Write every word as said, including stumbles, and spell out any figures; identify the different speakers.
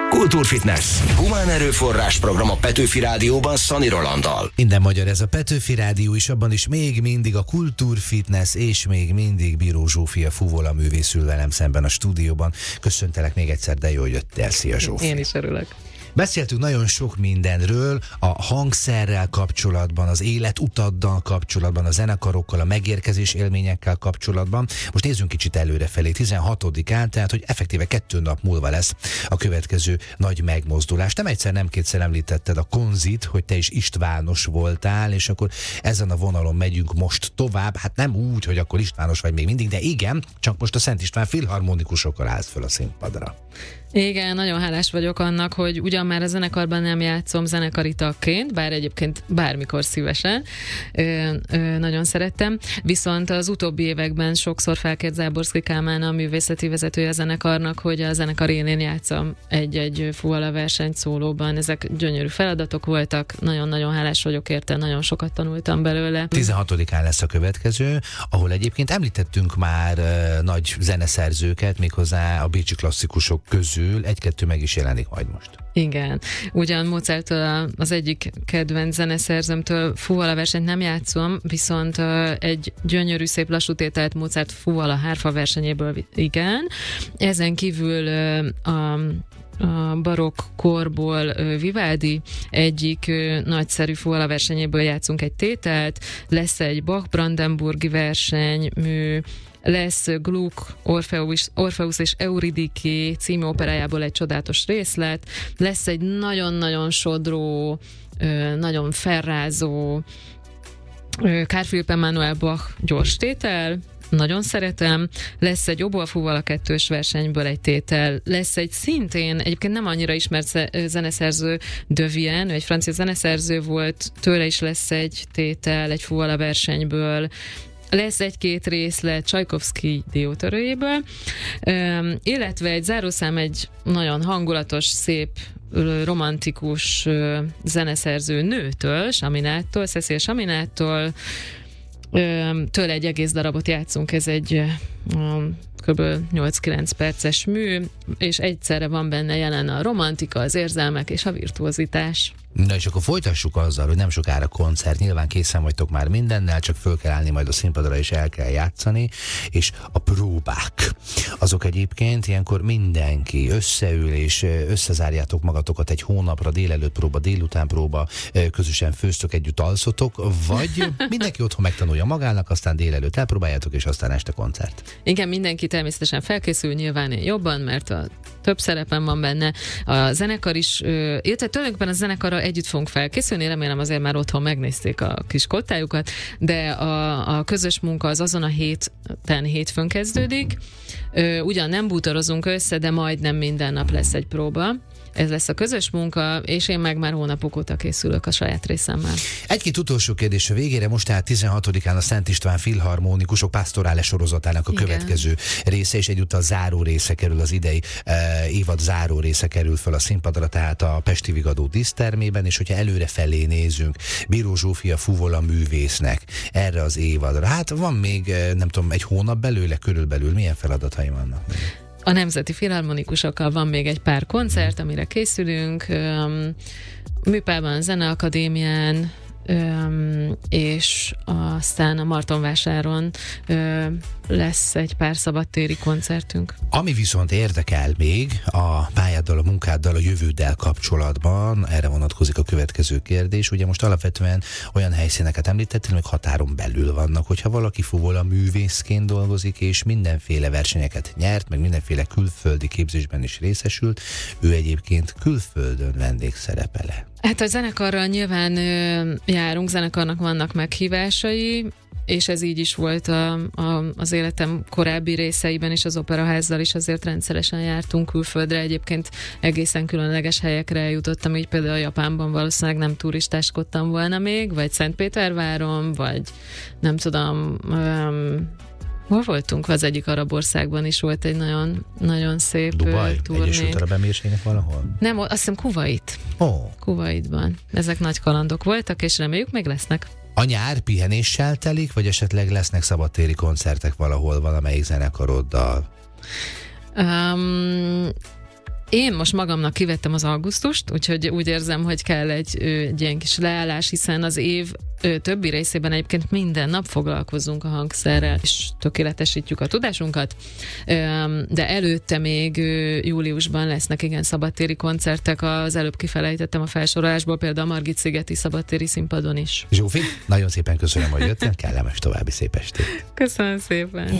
Speaker 1: Kultúrfitness. Humán erőforrás program a Petőfi Rádióban Szani Rolanddal.
Speaker 2: Minden magyar ez a Petőfi Rádió is, abban is még mindig a Kultúrfitness, és még mindig Bíró Zsófia Fuvola művész ül velem szemben a stúdióban. Köszöntelek még egyszer, de jól jöttél. Szia, Zsófi.
Speaker 3: Én is örülök.
Speaker 2: Beszéltünk nagyon sok mindenről, a hangszerrel kapcsolatban, az életutaddal kapcsolatban, a zenekarokkal, a megérkezés élményekkel kapcsolatban. Most nézzünk kicsit előrefelé, tizenhatodikán, tehát hogy effektíve kettő nap múlva lesz a következő nagy megmozdulás. Nem egyszer, nem kétszer említetted a Konzit, hogy te is Istvános voltál, és akkor ezen a vonalon megyünk most tovább. Hát nem úgy, hogy akkor Istvános vagy még mindig, de igen, csak most a Szent István filharmonikusokkal állsz föl a színpadra.
Speaker 3: Igen, nagyon hálás vagyok annak, hogy ugyan már a zenekarban nem játszom zenekari tagként, bár egyébként bármikor szívesen, ö, ö, nagyon szerettem, viszont az utóbbi években sokszor felkért Záborszky Kálmán, a művészeti vezetője a zenekarnak, hogy a zenekar élén játszom egy-egy Fuvola versenyt szólóban. Ezek gyönyörű feladatok voltak, nagyon-nagyon hálás vagyok érte, nagyon sokat tanultam belőle.
Speaker 2: tizenhatodikán lesz a következő, ahol egyébként említettünk már uh, nagy zeneszerzőket, méghozzá a bécsi klasszikusok közül egy-kettő meg is jelenik majd most.
Speaker 3: Igen. Ugyan Mozarttól az egyik kedvenc zeneszerzőmtől Fuvola versenyt nem játszom, viszont egy gyönyörű szép lassú tételt Mozart Fuvola hárfa versenyéből igen. Ezen kívül a a barokk korból Vivaldi egyik nagyszerű Fuvola versenyéből játszunk egy tételt, lesz egy Bach-Brandenburgi versenymű, lesz Gluck, Orpheus, Orpheus és Euridike című operájából egy csodálatos részlet, lesz egy nagyon-nagyon sodró, nagyon felrázó Carl Philipp Emanuel Bach gyors tétel, nagyon szeretem, lesz egy Oboa Fuvola kettős versenyből egy tétel, lesz egy szintén, egyébként nem annyira ismert zeneszerző, De Vienne, egy francia zeneszerző volt, tőle is lesz egy tétel, egy Fuvola versenyből, lesz egy-két részlet Csajkovszky diótörőjéből, illetve egy zárószám egy nagyon hangulatos, szép, romantikus zeneszerző nőtől, Saminától, Cecil Saminától, tőle egy egész darabot játszunk, ez egy kb. nyolc-kilenc perces mű, és egyszerre van benne jelen a romantika, az érzelmek és a virtuozitás.
Speaker 2: Na és akkor folytassuk azzal, hogy nem sokára koncert, nyilván készen vagytok már mindennel, csak föl kell állni majd a színpadra és el kell játszani, és a próbák, azok egyébként ilyenkor mindenki összeül, és összezárjátok magatokat egy hónapra, délelőtt próba, délután próba, közösen főztök, együtt alszotok, vagy mindenki otthon megtanulja magának, aztán délelőtt elpróbáljátok, és aztán este koncert.
Speaker 3: Igen, mindenki természetesen felkészül, nyilván én jobban, mert a több szerepem van benne. A zenekar is, illetve tulajdonképpen a zenekarra együtt fogunk felkészülni, remélem azért már otthon megnézték a kis kottájukat, de a, a közös munka az azon a héten hétfőn kezdődik. Ugyan nem bútorozunk össze, de majdnem minden nap lesz egy próba. Ez lesz a közös munka, és én meg már hónapok óta készülök a saját részemmel.
Speaker 2: Egy-két utolsó kérdés a végére, most tehát tizenhatodikán a Szent István Filharmonikusok Pastorális sorozatának a Igen. következő része, és egyúttal záró része kerül, az idei uh, évad záró része kerül föl a színpadra, tehát a Pesti Vigadó dísztermében, és hogyha előre felé nézünk, Bíró Zsófia Fuvola művésznek erre az évadra, hát van még, nem tudom, egy hónap belőle körülbelül, milyen feladatai vannak?
Speaker 3: A Nemzeti Filharmonikusokkal van még egy pár koncert, amire készülünk, Műpában, Zeneakadémián, és aztán a Martonvásáron lesz egy pár szabadtéri koncertünk.
Speaker 2: Ami viszont érdekel még a pályáddal, a munkáddal, a jövőddel kapcsolatban, erre vonatkozik a következő kérdés. Ugye most alapvetően olyan helyszíneket említettél, amik határon belül vannak, hogyha valaki Fuvola művészként dolgozik, és mindenféle versenyeket nyert, meg mindenféle külföldi képzésben is részesült, ő egyébként külföldön vendégszerepele.
Speaker 3: Hát a zenekarral nyilván ö, járunk, zenekarnak vannak meghívásai, és ez így is volt a, a, az életem korábbi részeiben is, az Operaházzal is azért rendszeresen jártunk külföldre, egyébként egészen különleges helyekre eljutottam, így például a Japánban valószínűleg nem turistáskodtam volna még, vagy Szentpéterváron, vagy nem tudom... Um, hol voltunk? Az egyik arab országban is volt egy nagyon, nagyon szép
Speaker 2: Dubaj,
Speaker 3: turné.
Speaker 2: Egyesült Arab Emírségnek valahol?
Speaker 3: Nem, azt hiszem Kuvait.
Speaker 2: Oh.
Speaker 3: Kuwaitban. Ezek nagy kalandok voltak, és reméljük még lesznek.
Speaker 2: A nyár pihenéssel telik, vagy esetleg lesznek szabadtéri koncertek valahol, valamelyik zenekaroddal?
Speaker 3: Um, Én most magamnak kivettem az augusztust, úgyhogy úgy érzem, hogy kell egy, egy ilyen kis leállás, hiszen az év többi részében egyébként minden nap foglalkozunk a hangszerrel, és tökéletesítjük a tudásunkat, de előtte még júliusban lesznek igen szabadtéri koncertek, az előbb kifelejtettem a felsorolásból, például a Margit-szigeti szabadtéri színpadon is.
Speaker 2: Zsófi, nagyon szépen köszönöm, hogy jöttél, kellemes további szép estét.
Speaker 3: Köszönöm szépen.